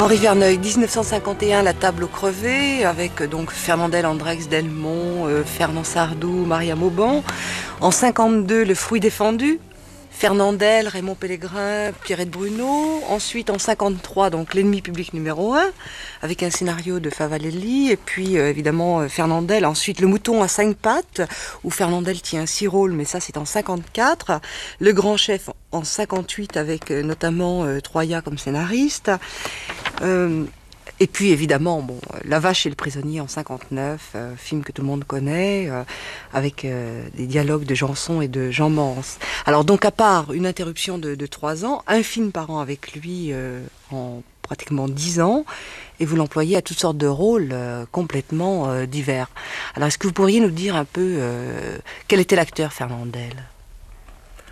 Henri Verneuil, 1951, La table aux crevés, avec donc Fernandel, Andrex, Delmont, Fernand Sardou, Maria Mauban. En 52, Le fruit défendu, Fernandel, Raymond Pellegrin, Pierrette Bruno. Ensuite, en 53, donc L'ennemi public numéro 1, avec un scénario de Favalelli. Et puis, évidemment, Fernandel. Ensuite, Le mouton à 5 pattes, où Fernandel tient 6 rôles, mais ça, c'est en 54. Le grand chef en 58, avec notamment Troya comme scénariste. Et puis évidemment, La vache et le prisonnier en 59, film que tout le monde connaît, avec des dialogues de Janson et de Jean Mans. Alors donc à part une interruption de 3 ans, un film par an avec lui en pratiquement 10 ans, et vous l'employez à toutes sortes de rôles complètement divers. Alors est-ce que vous pourriez nous dire un peu quel était l'acteur Fernandel ?